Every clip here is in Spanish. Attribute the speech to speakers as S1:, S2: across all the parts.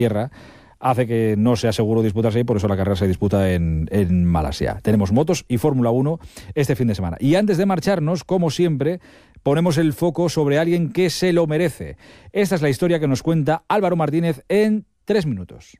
S1: tierra hace que no sea seguro disputarse y por eso la carrera se disputa en Malasia. Tenemos motos y Fórmula 1 este fin de semana. Y antes de marcharnos, como siempre, ponemos el foco sobre alguien que se lo merece. Esta es la historia que nos cuenta Álvaro Martínez en 3 minutos.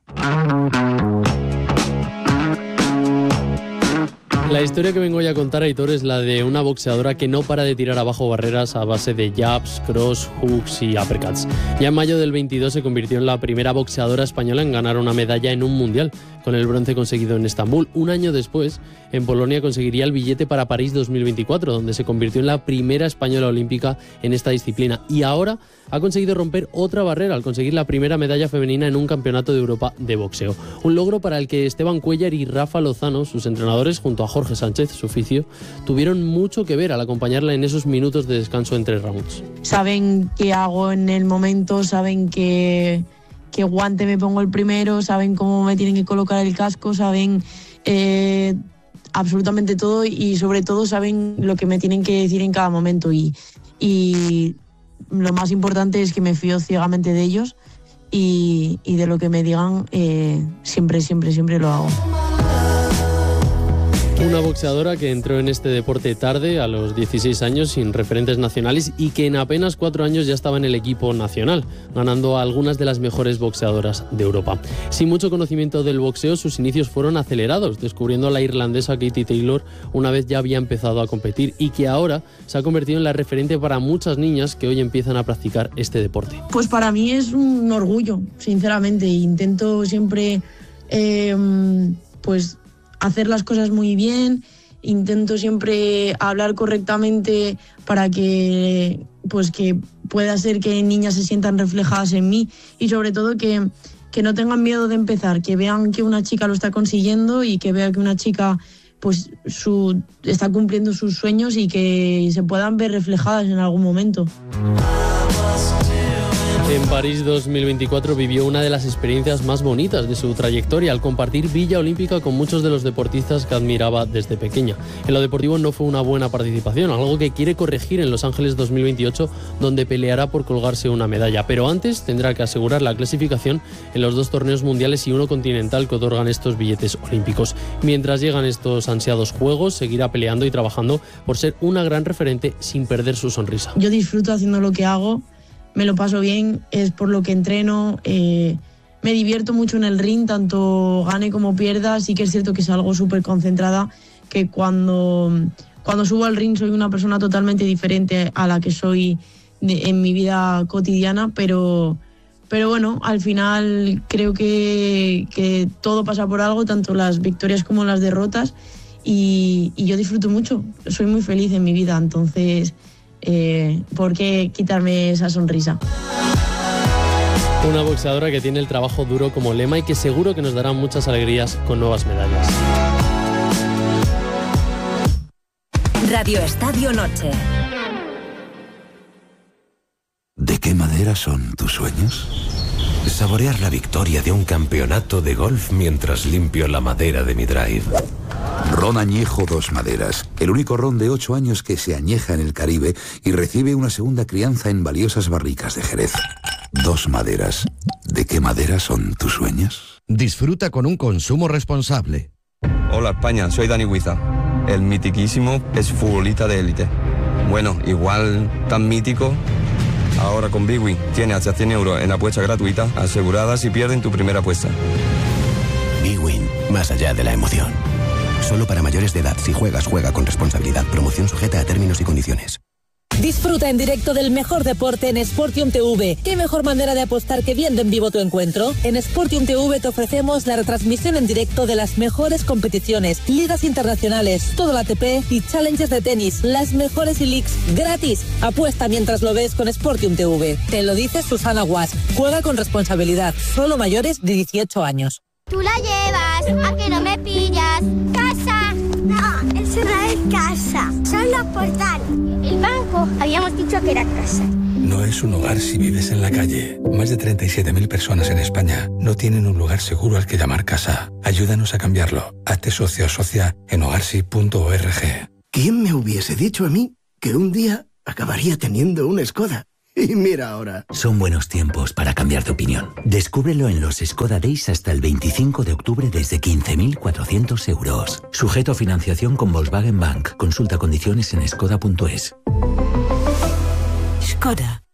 S2: La historia que vengo hoy a contar, Aitor, es la de una boxeadora que no para de tirar abajo barreras a base de jabs, cross, hooks y uppercuts. Ya en mayo del 22 se convirtió en la primera boxeadora española en ganar una medalla en un mundial, con el bronce conseguido en Estambul. Un año después, en Polonia conseguiría el billete para París 2024, donde se convirtió en la primera española olímpica en esta disciplina. Y ahora ha conseguido romper otra barrera al conseguir la primera medalla femenina en un campeonato de Europa de boxeo. Un logro para el que Esteban Cuéllar y Rafa Lozano, sus entrenadores, junto a Jorge Sánchez, su oficio, tuvieron mucho que ver al acompañarla en esos minutos de descanso entre rounds.
S3: Saben qué hago en el momento, saben qué guante me pongo el primero, saben cómo me tienen que colocar el casco, saben absolutamente todo y sobre todo saben lo que me tienen que decir en cada momento y lo más importante es que me fío ciegamente de ellos y de lo que me digan siempre lo hago.
S2: Una boxeadora que entró en este deporte tarde, a los 16 años, sin referentes nacionales y que en apenas 4 años ya estaba en el equipo nacional, ganando a algunas de las mejores boxeadoras de Europa. Sin mucho conocimiento del boxeo, sus inicios fueron acelerados, descubriendo a la irlandesa Katie Taylor una vez ya había empezado a competir y que ahora se ha convertido en la referente para muchas niñas que hoy empiezan a practicar este deporte.
S3: Pues para mí es un orgullo, sinceramente. Intento siempre hacer las cosas muy bien, intento siempre hablar correctamente para que pueda ser que niñas se sientan reflejadas en mí y sobre todo que no tengan miedo de empezar, que vean que una chica lo está consiguiendo y que vean que una chica está cumpliendo sus sueños y que se puedan ver reflejadas en algún momento.
S2: En París 2024 vivió una de las experiencias más bonitas de su trayectoria al compartir Villa Olímpica con muchos de los deportistas que admiraba desde pequeña. En lo deportivo no fue una buena participación, algo que quiere corregir en Los Ángeles 2028, donde peleará por colgarse una medalla. Pero antes tendrá que asegurar la clasificación en los 2 torneos mundiales y uno continental que otorgan estos billetes olímpicos. Mientras llegan estos ansiados Juegos, seguirá peleando y trabajando por ser una gran referente sin perder su sonrisa.
S3: Yo disfruto haciendo lo que hago. Me lo paso bien, es por lo que entreno, me divierto mucho en el ring, tanto gane como pierda. Sí que es cierto que salgo súper concentrada, que cuando subo al ring soy una persona totalmente diferente a la que soy en mi vida cotidiana, pero bueno, al final creo que todo pasa por algo, tanto las victorias como las derrotas, y yo disfruto mucho, soy muy feliz en mi vida, entonces ¿por qué quitarme esa sonrisa?
S2: Una boxeadora que tiene el trabajo duro como lema y que seguro que nos dará muchas alegrías con nuevas medallas.
S4: Radio Estadio Noche.
S5: ¿De qué madera son tus sueños? Saborear la victoria de un campeonato de golf mientras limpio la madera de mi drive. Ron Añejo Dos Maderas, el único ron de 8 años que se añeja en el Caribe y recibe una segunda crianza en valiosas barricas de Jerez. Dos Maderas. ¿De qué madera son tus sueños?
S6: Disfruta con un consumo responsable.
S7: Hola España, soy Dani Huiza. El mitiquísimo es futbolista de élite. Bueno, igual tan mítico. Ahora con Bwin tiene hasta 100 euros en apuesta gratuita asegurada si pierden tu primera apuesta.
S8: Bwin, más allá de la emoción. Solo para mayores de edad. Si juegas, juega con responsabilidad. Promoción sujeta a términos y condiciones.
S9: Disfruta en directo del mejor deporte en Sportium TV. ¿Qué mejor manera de apostar que viendo en vivo tu encuentro? En Sportium TV te ofrecemos la retransmisión en directo de las mejores competiciones, ligas internacionales, todo el ATP y challenges de tenis, las mejores e-leagues gratis. Apuesta mientras lo ves con Sportium TV. Te lo dice Susana Guas. Juega con responsabilidad. Solo mayores de 18 años.
S10: Tú la llevas, ¿a que no me pillas? ¡Casa! No, eso no es casa, son los portales. El banco, habíamos dicho que era casa.
S11: No es un hogar si vives en la calle. Más de 37.000 personas en España no tienen un lugar seguro al que llamar casa. Ayúdanos a cambiarlo. Hazte socio o socia en hogarsi.org.
S12: ¿Quién me hubiese dicho a mí que un día acabaría teniendo una Skoda? Y mira ahora.
S13: Son buenos tiempos para cambiar de opinión. Descúbrelo en los Skoda Days hasta el 25 de octubre desde 15.400 euros. Sujeto a financiación con Volkswagen Bank. Consulta condiciones en skoda.es.
S14: Skoda.